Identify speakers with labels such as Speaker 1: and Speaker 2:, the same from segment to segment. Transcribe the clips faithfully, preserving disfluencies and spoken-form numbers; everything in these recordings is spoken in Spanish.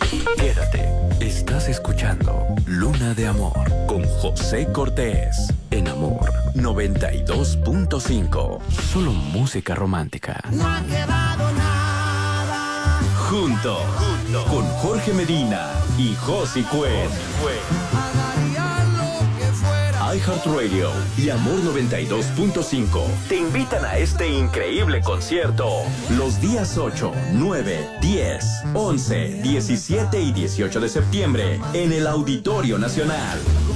Speaker 1: Quédate. Estás escuchando Luna de Amor con José Cortés en Amor noventa y dos punto cinco. Solo música romántica.
Speaker 2: No ha quedado nada.
Speaker 1: Juntos, Juntos. Con Jorge Medina y Josi Cuen. iHeartRadio y Amor noventa y dos punto cinco te invitan a este increíble concierto los días ocho, nueve, diez, once, diecisiete y dieciocho de septiembre en el Auditorio Nacional.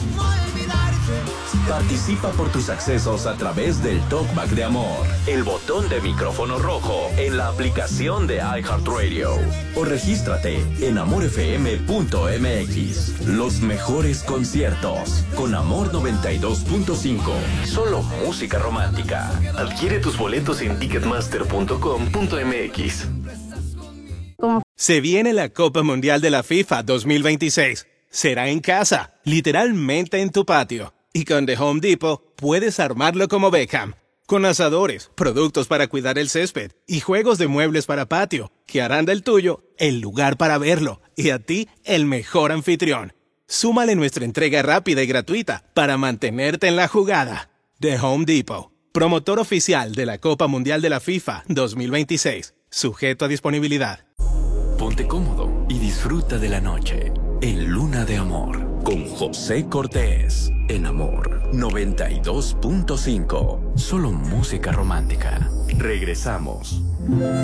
Speaker 1: Participa por tus accesos a través del Talkback de Amor, el botón de micrófono rojo en la aplicación de iHeartRadio o regístrate en amor f m punto m x. Los mejores conciertos con Amor noventa y dos punto cinco. Solo música romántica. Adquiere tus boletos en ticketmaster punto com punto m x.
Speaker 3: Se viene la Copa Mundial de la FIFA dos mil veintiséis. Será en casa, literalmente en tu patio. Y con The Home Depot puedes armarlo como Beckham, con asadores, productos para cuidar el césped y juegos de muebles para patio, que harán del tuyo el lugar para verlo y a ti el mejor anfitrión. Súmale nuestra entrega rápida y gratuita para mantenerte en la jugada. The Home Depot, promotor oficial de la Copa Mundial de la FIFA dos mil veintiséis, sujeto a disponibilidad.
Speaker 1: Ponte cómodo y disfruta de la noche en Luna de Amor con José Cortés en Amor noventa y dos punto cinco. Solo música romántica. Regresamos.